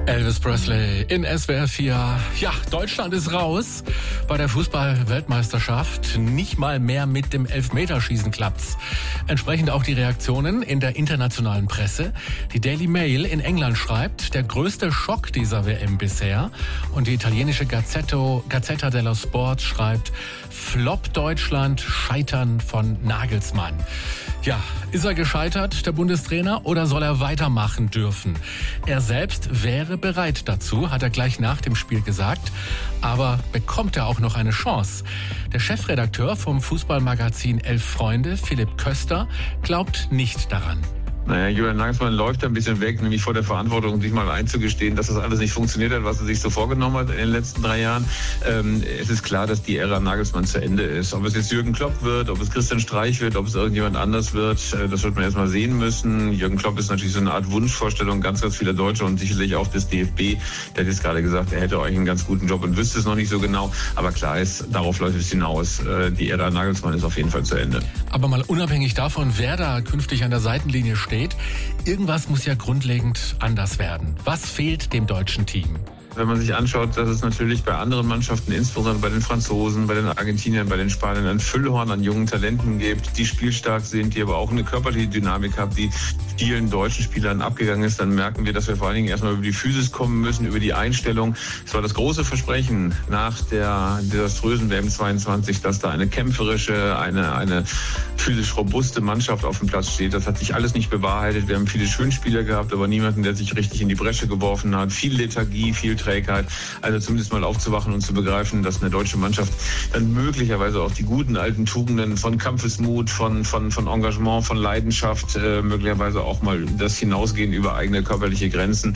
Elvis Presley in SWR 4. Ja, Deutschland ist raus bei der Fußball-Weltmeisterschaft. Nicht mal mehr mit dem Elfmeterschießen klappt's. Entsprechend auch die Reaktionen in der internationalen Presse. Die Daily Mail in England schreibt, der größte Schock dieser WM bisher. Und die italienische Gazzetta dello Sport schreibt, Flop Deutschland, Scheitern von Nagelsmann. Ja, ist er gescheitert, der Bundestrainer, oder soll er weitermachen dürfen? Er selbst wäre bereit dazu, hat er gleich nach dem Spiel gesagt. Aber bekommt er auch noch eine Chance? Der Chefredakteur vom Fußballmagazin Elf Freunde, Philipp Köster, glaubt nicht daran. Naja, Julian Nagelsmann läuft ein bisschen weg, nämlich vor der Verantwortung, sich mal einzugestehen, dass das alles nicht funktioniert hat, was er sich so vorgenommen hat in den letzten 3 Jahren. Es ist klar, dass die Ära Nagelsmann zu Ende ist. Ob es jetzt Jürgen Klopp wird, ob es Christian Streich wird, ob es irgendjemand anders wird, das wird man erst mal sehen müssen. Jürgen Klopp ist natürlich so eine Art Wunschvorstellung ganz vieler Deutscher und sicherlich auch des DFB. Der hat jetzt gerade gesagt, er hätte euch einen ganz guten Job und wüsste es noch nicht so genau. Aber klar ist, darauf läuft es hinaus. Die Ära Nagelsmann ist auf jeden Fall zu Ende. Aber mal unabhängig davon, wer da künftig an der Seitenlinie steht, irgendwas muss ja grundlegend anders werden. Was fehlt dem deutschen Team? Wenn man sich anschaut, dass es natürlich bei anderen Mannschaften, insbesondere bei den Franzosen, bei den Argentiniern, bei den Spaniern, ein Füllhorn an jungen Talenten gibt, die spielstark sind, die aber auch eine körperliche Dynamik haben, die vielen deutschen Spielern abgegangen ist, dann merken wir, dass wir vor allen Dingen erstmal über die Physis kommen müssen, über die Einstellung. Es war das große Versprechen nach der desaströsen WM 22, dass da eine kämpferische, eine physisch robuste Mannschaft auf dem Platz steht. Das hat sich alles nicht bewahrheitet. Wir haben viele Schönspieler gehabt, aber niemanden, der sich richtig in die Bresche geworfen hat. Viel Lethargie, viel Trägheit. Also zumindest mal aufzuwachen und zu begreifen, dass eine deutsche Mannschaft dann möglicherweise auch die guten alten Tugenden von Kampfesmut, von Engagement, von Leidenschaft, möglicherweise auch mal das Hinausgehen über eigene körperliche Grenzen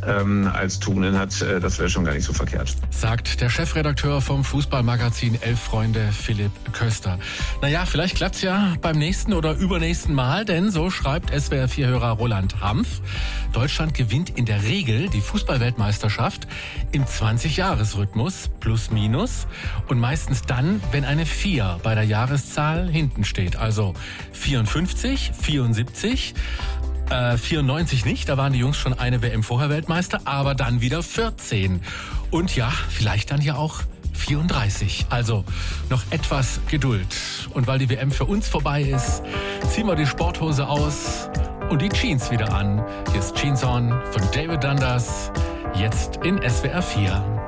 als Tugenden hat. Das wäre schon gar nicht so verkehrt. Sagt der Chefredakteur vom Fußballmagazin Elf Freunde, Philipp Köster. Naja, vielleicht klappt's ja beim nächsten oder übernächsten Mal, denn so schreibt SWR4-Hörer Roland Hampf, Deutschland gewinnt in der Regel die Fußballweltmeisterschaft im 20-Jahres-Rhythmus plus minus und meistens dann, wenn eine 4 bei der Jahreszahl hinten steht. Also 54, 74, 94 nicht, da waren die Jungs schon eine WM vorher Weltmeister, aber dann wieder 14. Und ja, vielleicht dann ja auch 34. Also noch etwas Geduld. Und weil die WM für uns vorbei ist, ziehen wir die Sporthose aus und die Jeans wieder an. Hier ist Jeans On von David Dundas, jetzt in SWR 4.